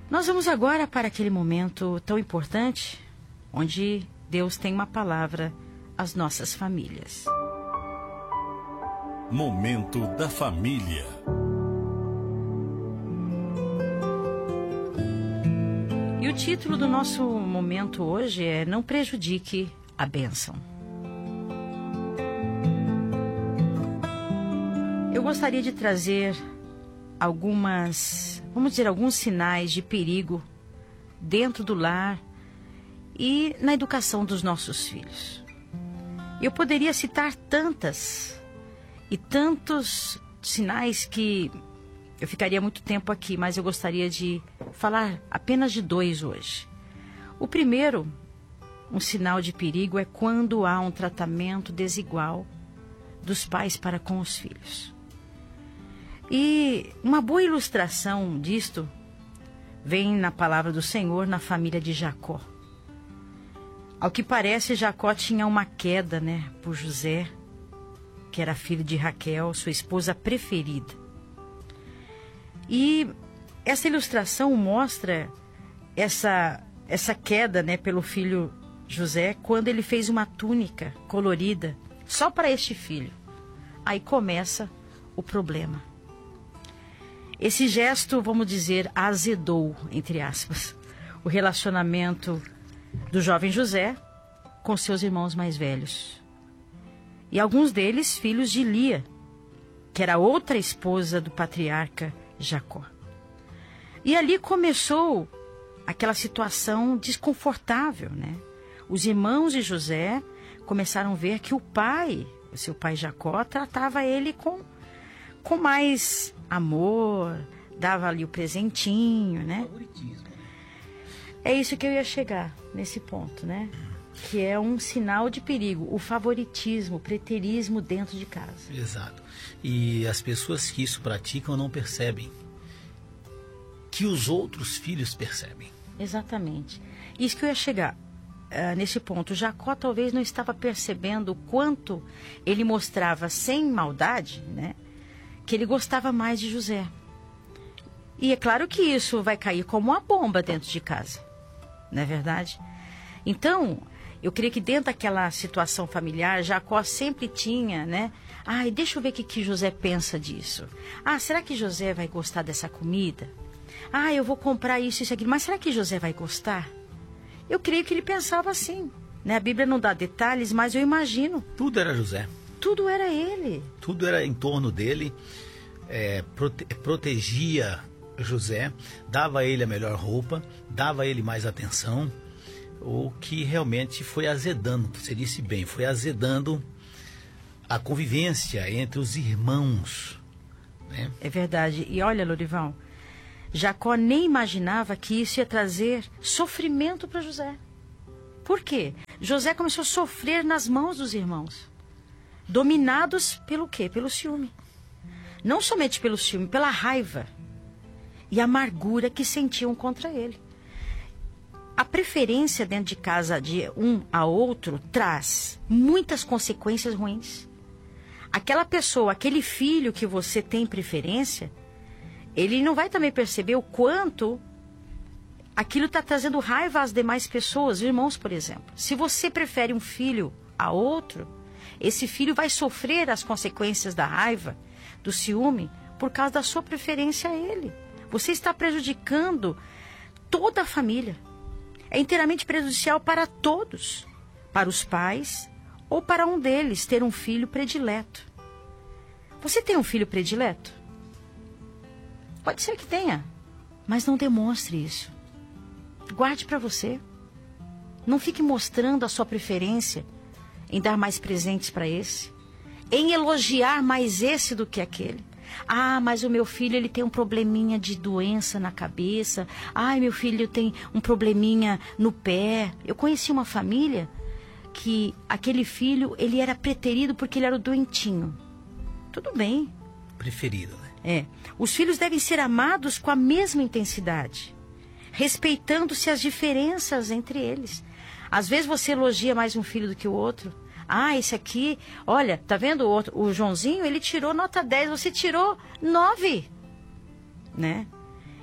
Nós vamos agora para aquele momento tão importante, onde Deus tem uma palavra às nossas famílias. Momento da família. E o título do nosso momento hoje é Não Prejudique a Bênção. Eu gostaria de trazer alguns sinais de perigo dentro do lar e na educação dos nossos filhos. Eu poderia citar tantos sinais que eu ficaria muito tempo aqui, mas eu gostaria de falar apenas de 2 hoje. O primeiro, um sinal de perigo, é quando há um tratamento desigual dos pais para com os filhos. E uma boa ilustração disto vem na palavra do Senhor na família de Jacó. Ao que parece, Jacó tinha uma queda, por José, que era filho de Raquel, sua esposa preferida. E essa ilustração mostra essa queda, pelo filho José, quando ele fez uma túnica colorida só para este filho. Aí começa o problema. Esse gesto, vamos dizer, azedou, entre aspas, o relacionamento do jovem José com seus irmãos mais velhos. E alguns deles filhos de Lia, que era outra esposa do patriarca Jacó. E ali começou aquela situação desconfortável, Os irmãos de José começaram a ver que o seu pai Jacó, tratava ele com mais amor, dava ali o presentinho, Favoritismo. É isso que eu ia chegar nesse ponto, Que é um sinal de perigo, o favoritismo, o preterismo dentro de casa. Exato. E as pessoas que isso praticam não percebem que os outros filhos percebem. Exatamente. Isso que eu ia chegar nesse ponto. Jacó talvez não estava percebendo o quanto ele mostrava sem maldade, que ele gostava mais de José. E é claro que isso vai cair como uma bomba dentro de casa, não é verdade? Então, eu creio que dentro daquela situação familiar, Jacó sempre tinha, deixa eu ver o que José pensa disso. Será que José vai gostar dessa comida? Eu vou comprar isso e aquilo, mas será que José vai gostar? Eu creio que ele pensava assim, A Bíblia não dá detalhes, mas eu imagino. Tudo era José. Tudo era ele. Tudo era em torno dele, protegia José, dava a ele a melhor roupa, dava a ele mais atenção, o que realmente foi azedando, você disse bem, foi azedando a convivência entre os irmãos. É verdade. E olha, Lorival, Jacó nem imaginava que isso ia trazer sofrimento para José. Por quê? José começou a sofrer nas mãos dos irmãos. Dominados pelo quê? Pelo ciúme. Não somente pelo ciúme, pela raiva e amargura que sentiam contra ele. A preferência dentro de casa de um a outro traz muitas consequências ruins. Aquela pessoa, aquele filho que você tem preferência, ele não vai também perceber o quanto aquilo está trazendo raiva às demais pessoas, irmãos, por exemplo. Se você prefere um filho a outro, esse filho vai sofrer as consequências da raiva, do ciúme, por causa da sua preferência a ele. Você está prejudicando toda a família. É inteiramente prejudicial para todos, para os pais ou para um deles ter um filho predileto. Você tem um filho predileto? Pode ser que tenha, mas não demonstre isso. Guarde para você. Não fique mostrando a sua preferência em dar mais presentes para esse, em elogiar mais esse do que aquele. Mas o meu filho ele tem um probleminha de doença na cabeça. Meu filho tem um probleminha no pé. Eu conheci uma família que aquele filho ele era preterido porque ele era o doentinho. Tudo bem. Preferido, né? Os filhos devem ser amados com a mesma intensidade, respeitando-se as diferenças entre eles. Às vezes você elogia mais um filho do que o outro. Esse aqui, olha, tá vendo o outro? O Joãozinho, ele tirou nota 10, você tirou 9,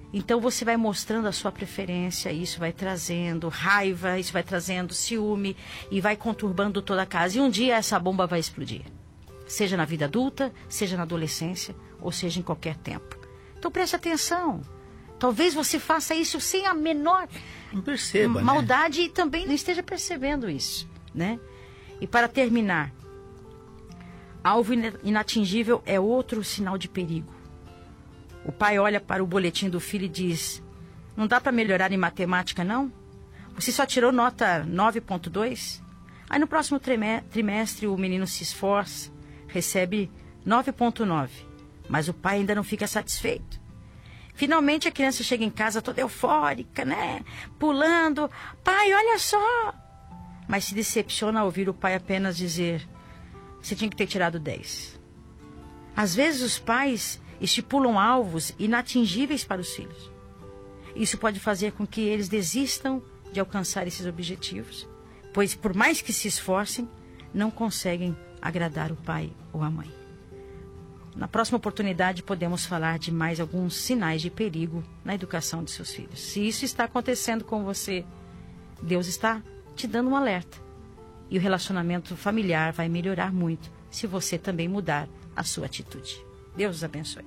Então você vai mostrando a sua preferência, isso vai trazendo raiva, isso vai trazendo ciúme e vai conturbando toda a casa. E um dia essa bomba vai explodir. Seja na vida adulta, seja na adolescência, ou seja em qualquer tempo. Então preste atenção. Talvez você faça isso sem a menor Não perceba, maldade, e também não esteja percebendo isso, né? E para terminar, alvo inatingível é outro sinal de perigo. O pai olha para o boletim do filho e diz: não dá para melhorar em matemática, não? Você só tirou nota 9,2? Aí no próximo trimestre o menino se esforça, recebe 9,9. Mas o pai ainda não fica satisfeito. Finalmente a criança chega em casa toda eufórica, né? Pulando. Pai, olha só! Mas se decepciona ao ouvir o pai apenas dizer: você tinha que ter tirado 10. Às vezes os pais estipulam alvos inatingíveis para os filhos. Isso pode fazer com que eles desistam de alcançar esses objetivos, pois por mais que se esforcem, não conseguem agradar o pai ou a mãe. Na próxima oportunidade podemos falar de mais alguns sinais de perigo na educação de seus filhos. Se isso está acontecendo com você, Deus está te dando um alerta. E o relacionamento familiar vai melhorar muito se você também mudar a sua atitude. Deus os abençoe.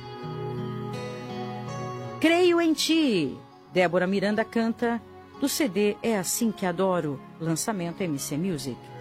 Creio em Ti. Débora Miranda canta do CD É Assim Que Adoro, lançamento MC Music.